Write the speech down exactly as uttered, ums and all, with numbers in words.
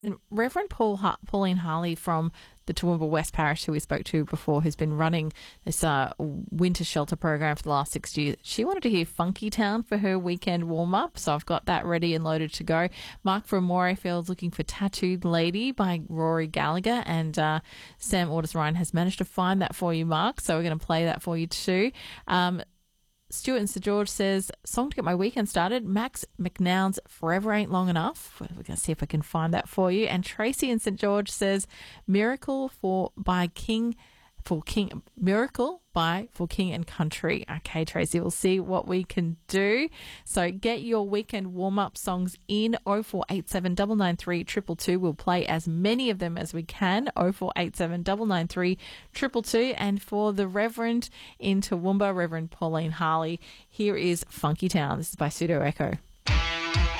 Reverend Paul ha- Pauline Harley from the Toowoomba West Parish, who we spoke to before, who's been running this uh, winter shelter program for the last six years, she wanted to hear Funky Town for her weekend warm-up, so I've got that ready and loaded to go. Mark from Morayfield's looking for Tattooed Lady by Rory Gallagher, and uh, Sam Ordis Ryan has managed to find that for you, Mark, so we're going to play that for you too. Um, Stuart in St George says, song to get my weekend started, Max McNown's Forever Ain't Long Enough. We're going to see if I can find that for you. And Tracy in St George says, Miracle for by King for King Miracle by For King and Country. Okay, Tracy, we'll see what we can do. So get your weekend warm-up songs in oh four eight seven, nine nine three, two two two. We'll play as many of them as we can. oh four eight seven, nine nine three, two two two. And for the Reverend in Toowoomba, Reverend Pauline Harley, here is Funky Town. This is by Pseudo Echo.